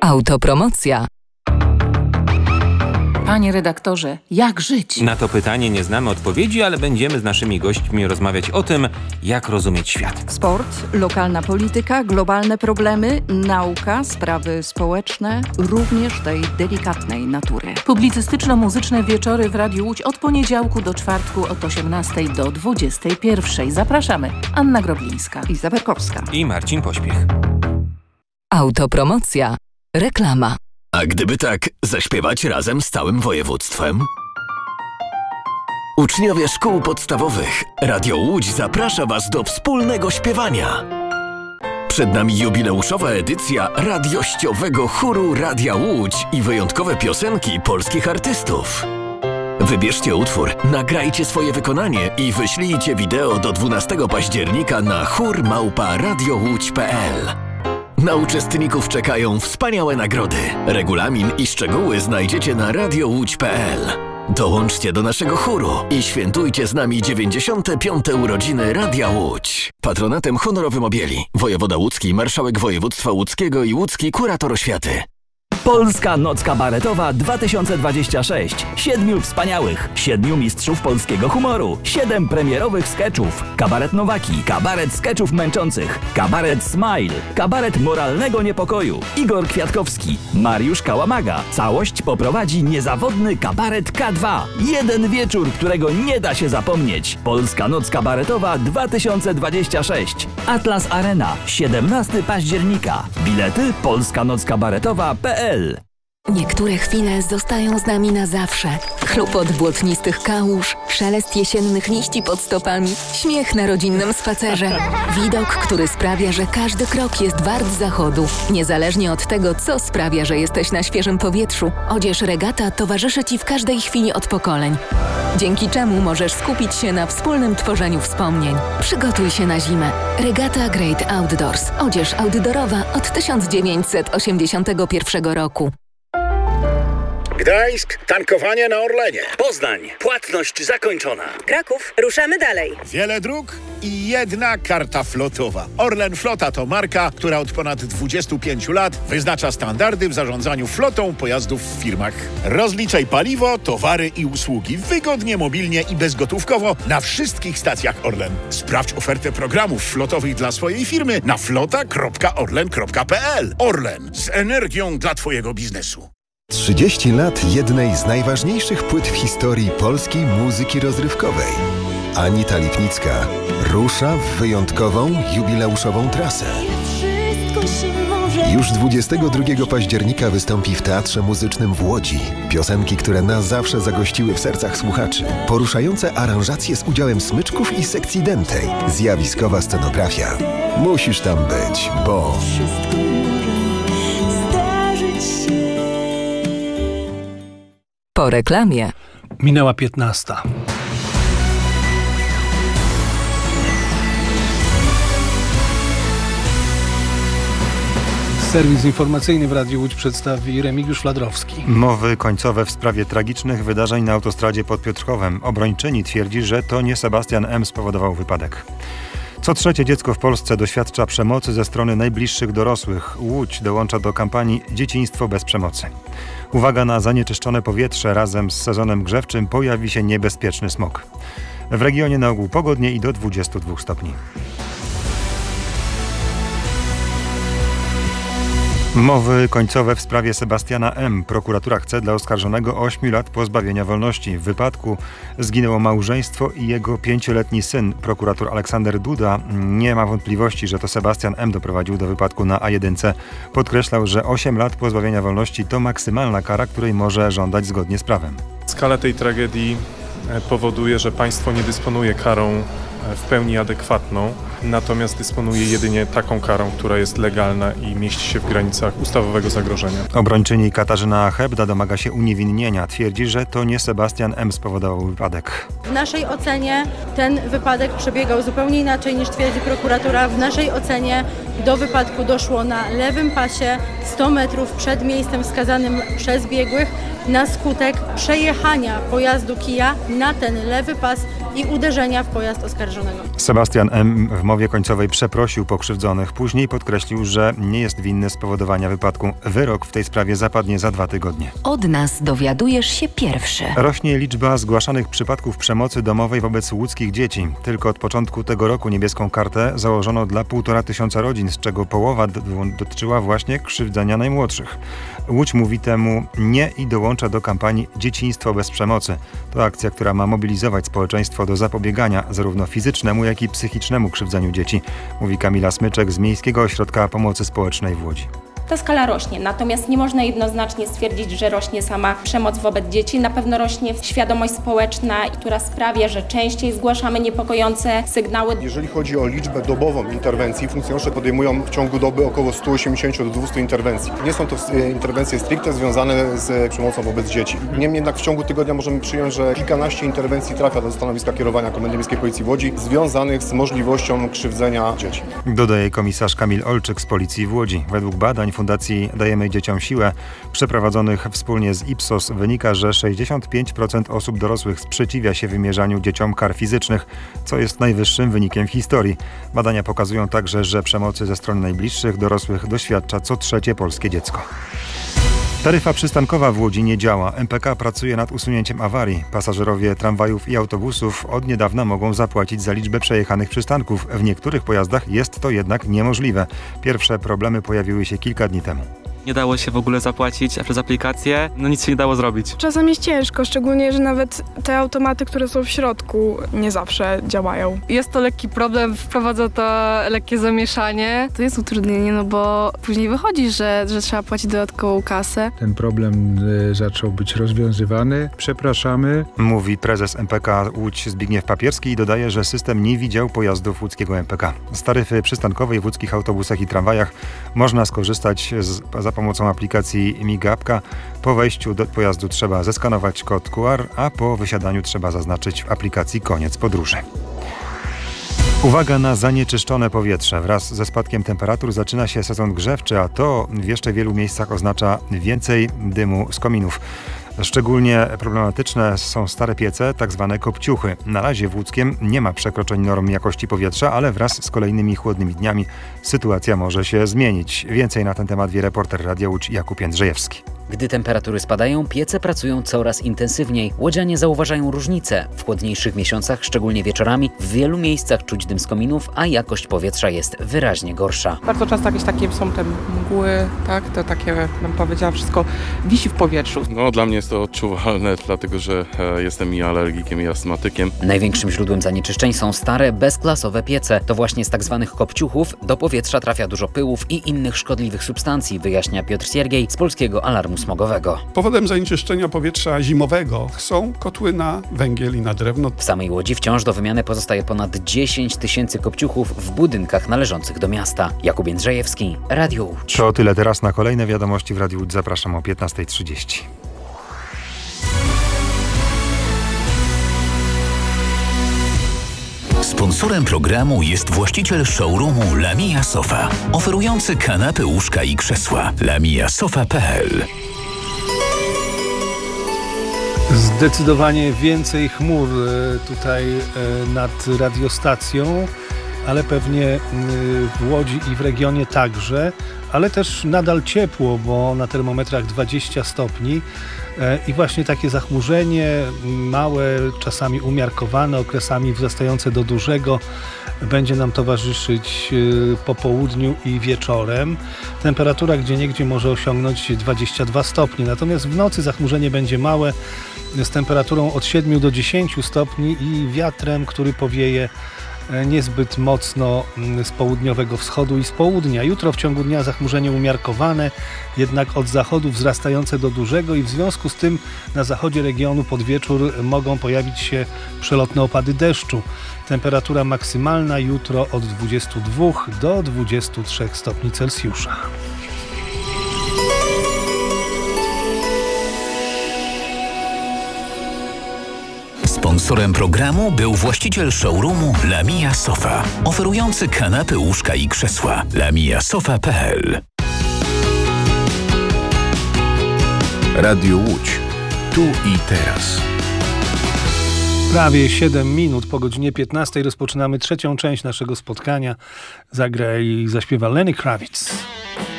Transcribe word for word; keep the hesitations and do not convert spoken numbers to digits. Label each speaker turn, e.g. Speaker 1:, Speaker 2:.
Speaker 1: Autopromocja.
Speaker 2: Panie redaktorze, jak żyć?
Speaker 3: Na to pytanie nie znamy odpowiedzi, ale będziemy z naszymi gośćmi rozmawiać o tym, jak rozumieć świat.
Speaker 2: Sport, lokalna polityka, globalne problemy, nauka, sprawy społeczne, również tej delikatnej natury. Publicystyczno-muzyczne wieczory w Radiu Łódź od poniedziałku do czwartku od osiemnastej do dwudziestej pierwszej. Zapraszamy. Anna Groblińska,
Speaker 1: Iza Berkowska
Speaker 3: i Marcin Pośpiech.
Speaker 1: Autopromocja. Reklama.
Speaker 4: A gdyby tak zaśpiewać razem z całym województwem? Uczniowie szkół podstawowych, Radio Łódź zaprasza Was do wspólnego śpiewania. Przed nami jubileuszowa edycja radiościowego chóru Radia Łódź i wyjątkowe piosenki polskich artystów. Wybierzcie utwór, nagrajcie swoje wykonanie i wyślijcie wideo do dwunastego października na chór małpa radiołódź kropka p l. Na uczestników czekają wspaniałe nagrody. Regulamin i szczegóły znajdziecie na radiołódź kropka p l. Dołączcie do naszego chóru i świętujcie z nami dziewięćdziesiąte piąte urodziny Radia Łódź. Patronatem honorowym objęli wojewoda łódzki, marszałek województwa łódzkiego i łódzki kurator oświaty.
Speaker 5: Polska Noc Kabaretowa dwa tysiące dwadzieścia sześć. Siedmiu wspaniałych, siedmiu mistrzów polskiego humoru, siedem premierowych skeczów, kabaret Nowaki, kabaret skeczów męczących, kabaret Smile, kabaret moralnego niepokoju, Igor Kwiatkowski, Mariusz Kałamaga. Całość poprowadzi niezawodny kabaret K dwa. Jeden wieczór, którego nie da się zapomnieć. Polska Noc Kabaretowa dwa tysiące dwadzieścia sześć. Atlas Arena, siedemnastego października. Bilety polska noc kabaretowa kropka p l.
Speaker 6: Niektóre chwile zostają z nami na zawsze. Chlupot błotnistych kałuż, szelest jesiennych liści pod stopami, śmiech na rodzinnym spacerze. Widok, który sprawia, że każdy krok jest wart zachodu. Niezależnie od tego, co sprawia, że jesteś na świeżym powietrzu, odzież Regata towarzyszy Ci w każdej chwili od pokoleń. Dzięki czemu możesz skupić się na wspólnym tworzeniu wspomnień. Przygotuj się na zimę. Regata Great Outdoors. Odzież outdoorowa od tysiąc dziewięćset osiemdziesiątego pierwszego roku.
Speaker 7: Gdańsk, tankowanie na Orlenie.
Speaker 8: Poznań, płatność zakończona.
Speaker 9: Kraków, ruszamy dalej.
Speaker 7: Wiele dróg i jedna karta flotowa. Orlen Flota to marka, która od ponad dwudziestu pięciu lat wyznacza standardy w zarządzaniu flotą pojazdów w firmach. Rozliczaj paliwo, towary i usługi wygodnie, mobilnie i bezgotówkowo na wszystkich stacjach Orlen. Sprawdź ofertę programów flotowych dla swojej firmy na flota kropka orlen kropka p l. Orlen, z energią dla Twojego biznesu.
Speaker 10: trzydzieści lat jednej z najważniejszych płyt w historii polskiej muzyki rozrywkowej. Anita Lipnicka rusza w wyjątkową, jubileuszową trasę. Już dwudziestego drugiego października wystąpi w Teatrze Muzycznym w Łodzi. Piosenki, które na zawsze zagościły w sercach słuchaczy. Poruszające aranżacje z udziałem smyczków i sekcji dętej. Zjawiskowa scenografia. Musisz tam być, bo...
Speaker 1: Po reklamie.
Speaker 11: Minęła piętnasta. Serwis informacyjny w Radiu Łódź przedstawi Remigiusz Fladrowski.
Speaker 12: Mowy końcowe w sprawie tragicznych wydarzeń na autostradzie pod Piotrkowem. Obrończyni twierdzi, że to nie Sebastian M. spowodował wypadek. Co trzecie dziecko w Polsce doświadcza przemocy ze strony najbliższych dorosłych. Łódź dołącza do kampanii Dzieciństwo bez przemocy. Uwaga na zanieczyszczone powietrze. Razem z sezonem grzewczym pojawi się niebezpieczny smog. W regionie na ogół pogodnie i do dwudziestu dwóch stopni. Mowy końcowe w sprawie Sebastiana M. Prokuratura chce dla oskarżonego ośmiu lat pozbawienia wolności. W wypadku zginęło małżeństwo i jego pięcioletni syn. Prokurator Aleksander Duda nie ma wątpliwości, że to Sebastian M. doprowadził do wypadku na A jeden. Podkreślał, że osiem lat pozbawienia wolności to maksymalna kara, której może żądać zgodnie z prawem.
Speaker 13: Skala tej tragedii powoduje, że państwo nie dysponuje karą w pełni adekwatną, natomiast dysponuje jedynie taką karą, która jest legalna i mieści się w granicach ustawowego zagrożenia.
Speaker 12: Obrończyni Katarzyna Hebda domaga się uniewinnienia. Twierdzi, że to nie Sebastian M. spowodował wypadek.
Speaker 14: W naszej ocenie ten wypadek przebiegał zupełnie inaczej niż twierdzi prokuratura. W naszej ocenie do wypadku doszło na lewym pasie sto metrów przed miejscem wskazanym przez biegłych. na skutek przejechania pojazdu kija na ten lewy pas i uderzenia w pojazd oskarżonego.
Speaker 12: Sebastian M. w mowie końcowej przeprosił pokrzywdzonych. Później podkreślił, że nie jest winny spowodowania wypadku. Wyrok w tej sprawie zapadnie za dwa tygodnie.
Speaker 6: Od nas dowiadujesz się pierwszy.
Speaker 12: Rośnie liczba zgłaszanych przypadków przemocy domowej wobec łódzkich dzieci. Tylko od początku tego roku niebieską kartę założono dla półtora tysiąca rodzin, z czego połowa dotyczyła właśnie krzywdzenia najmłodszych. Łódź mówi temu nie i dołącza do kampanii Dzieciństwo bez przemocy. To akcja, która ma mobilizować społeczeństwo do zapobiegania zarówno fizycznemu, jak i psychicznemu krzywdzeniu dzieci, mówi Kamila Smyczek z Miejskiego Ośrodka Pomocy Społecznej w Łodzi.
Speaker 15: Ta skala rośnie, natomiast nie można jednoznacznie stwierdzić, że rośnie sama przemoc wobec dzieci. Na pewno rośnie świadomość społeczna, która sprawia, że częściej zgłaszamy niepokojące sygnały.
Speaker 16: Jeżeli chodzi o liczbę dobową interwencji, funkcjonariusze podejmują w ciągu doby około sto osiemdziesiąt do dwustu interwencji. Nie są to interwencje stricte związane z przemocą wobec dzieci. Niemniej jednak w ciągu tygodnia możemy przyjąć, że kilkanaście interwencji trafia do stanowiska kierowania Komendy Miejskiej Policji w Łodzi związanych z możliwością krzywdzenia dzieci.
Speaker 12: Dodaje komisarz Kamil Olczyk z Policji w Łodzi. Według badań Fundacji Dajemy Dzieciom Siłę, przeprowadzonych wspólnie z Ipsos, wynika, że sześćdziesiąt pięć procent osób dorosłych sprzeciwia się wymierzaniu dzieciom kar fizycznych, co jest najwyższym wynikiem w historii. Badania pokazują także, że przemocy ze strony najbliższych dorosłych doświadcza co trzecie polskie dziecko. Taryfa przystankowa w Łodzi nie działa. M P K pracuje nad usunięciem awarii. Pasażerowie tramwajów i autobusów od niedawna mogą zapłacić za liczbę przejechanych przystanków. W niektórych pojazdach jest to jednak niemożliwe. Pierwsze problemy pojawiły się kilka dni temu.
Speaker 17: Nie dało się w ogóle zapłacić przez aplikację, no nic się nie dało zrobić.
Speaker 18: Czasem jest ciężko, szczególnie, że nawet te automaty, które są w środku, nie zawsze działają.
Speaker 19: Jest to lekki problem, wprowadza to lekkie zamieszanie.
Speaker 20: To jest utrudnienie, no bo później wychodzi, że, że trzeba płacić dodatkową kasę.
Speaker 21: Ten problem y, zaczął być rozwiązywany. Przepraszamy.
Speaker 12: Mówi prezes M P K Łódź Zbigniew Papierski i dodaje, że system nie widział pojazdów łódzkiego M P K. Z taryfy przystankowej w łódzkich autobusach i tramwajach można skorzystać z, za pomocą aplikacji Migapka. Po wejściu do pojazdu trzeba zeskanować kod Q R, a po wysiadaniu trzeba zaznaczyć w aplikacji koniec podróży. Uwaga na zanieczyszczone powietrze. Wraz ze spadkiem temperatur zaczyna się sezon grzewczy, a to w jeszcze wielu miejscach oznacza więcej dymu z kominów. Szczególnie problematyczne są stare piece, tak zwane kopciuchy. Na razie w Łódzkiem nie ma przekroczeń norm jakości powietrza, ale wraz z kolejnymi chłodnymi dniami sytuacja może się zmienić. Więcej na ten temat wie reporter Radia Łódź Jakub Jędrzejewski.
Speaker 22: Gdy temperatury spadają, piece pracują coraz intensywniej. Łodzianie zauważają różnice. W chłodniejszych miesiącach, szczególnie wieczorami, w wielu miejscach czuć dym z kominów, a jakość powietrza jest wyraźnie gorsza.
Speaker 23: Bardzo często jakieś takie są te mgły, tak, to takie, bym powiedziała, wszystko wisi w powietrzu.
Speaker 24: No, dla mnie jest to odczuwalne, dlatego że e, jestem i alergikiem, i astmatykiem.
Speaker 22: Największym źródłem zanieczyszczeń są stare, bezklasowe piece. To właśnie z tak zwanych kopciuchów do powietrza trafia dużo pyłów i innych szkodliwych substancji, wyjaśnia Piotr Siergiej z Polskiego Alarmu Smogowego.
Speaker 25: Powodem zanieczyszczenia powietrza zimowego są kotły na węgiel i na drewno.
Speaker 22: W samej Łodzi wciąż do wymiany pozostaje ponad dziesięć tysięcy kopciuchów w budynkach należących do miasta. Jakub Jędrzejewski, Radio Łódź.
Speaker 12: To tyle teraz. Na kolejne wiadomości w Radiu Łódź zapraszam o piętnasta trzydzieści.
Speaker 4: Sponsorem programu jest właściciel showroomu Lamia Sofa, oferujący kanapy, łóżka i krzesła. lamia sofa kropka p l.
Speaker 11: Zdecydowanie więcej chmur tutaj nad radiostacją, ale pewnie w Łodzi i w regionie także, ale też nadal ciepło, bo na termometrach dwadzieścia stopni. I właśnie takie zachmurzenie, małe, czasami umiarkowane, okresami wzrastające do dużego, będzie nam towarzyszyć po południu i wieczorem. Temperatura gdzieniegdzie może osiągnąć dwadzieścia dwa stopnie, natomiast w nocy zachmurzenie będzie małe, z temperaturą od siedmiu do dziesięciu stopni i wiatrem, który powieje niezbyt mocno z południowego wschodu i z południa. Jutro w ciągu dnia zachmurzenie umiarkowane, jednak od zachodu wzrastające do dużego i w związku z tym na zachodzie regionu pod wieczór mogą pojawić się przelotne opady deszczu. Temperatura maksymalna jutro od dwudziestu dwóch do dwudziestu trzech stopni Celsjusza.
Speaker 4: Sponsorem programu był właściciel showroomu Lamia Sofa, oferujący kanapy, łóżka i krzesła. lamia sofa kropka p l.
Speaker 26: Radio Łódź.
Speaker 2: Tu i teraz.
Speaker 11: Prawie siedem minut po godzinie piętnastej rozpoczynamy trzecią część naszego spotkania. Zagra i zaśpiewa Lenny Kravitz.